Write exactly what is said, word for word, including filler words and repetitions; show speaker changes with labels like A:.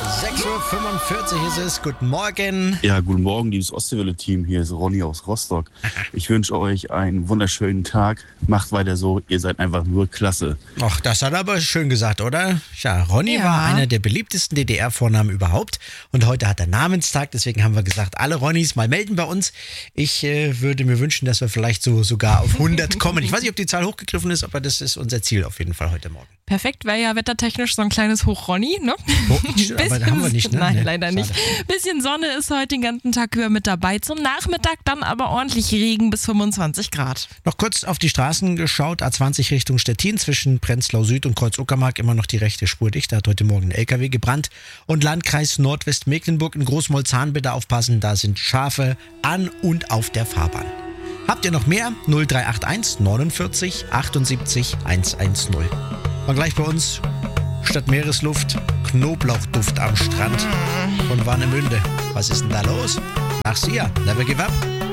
A: sechs Uhr fünfundvierzig ist es. Guten Morgen.
B: Ja, guten Morgen, liebes Ostseewelle-Team. Hier ist Ronny aus Rostock. Ich wünsche euch einen wunderschönen Tag. Macht weiter so. Ihr seid einfach nur klasse.
A: Ach, das hat er aber schön gesagt, oder? Ja, Ronny
C: Ja.
A: war einer der beliebtesten D D R-Vornamen überhaupt. Und heute hat er Namenstag. Deswegen haben wir gesagt, alle Ronnys mal melden bei uns. Ich äh, würde mir wünschen, dass wir vielleicht so sogar auf hundert kommen. Ich weiß nicht, ob die Zahl hochgegriffen ist, aber das ist unser Ziel auf jeden Fall heute Morgen.
C: Perfekt, wäre ja wettertechnisch so ein kleines Hoch-Ronny, ne?
A: Oh, aber haben wir nicht, ne?
C: Nein,
A: Nee,
C: leider nicht. Bisschen Sonne ist heute den ganzen Tag über mit dabei. Zum Nachmittag dann aber ordentlich Regen bis fünfundzwanzig Grad.
A: Noch kurz auf die Straßen geschaut. A zwanzig Richtung Stettin zwischen Prenzlau Süd und Kreuz Uckermark immer noch die rechte Spur dicht. Da hat heute Morgen ein L K W gebrannt. Und Landkreis Nordwestmecklenburg in Großmolzahn bitte aufpassen. Da sind Schafe an und auf der Fahrbahn. Habt ihr noch mehr? null drei acht eins neunundvierzig achtundsiebzig hundertzehn. Und gleich bei uns statt Meeresluft Knoblauchduft am Strand von Warnemünde. Was ist denn da los? Ach, Sia, never give up.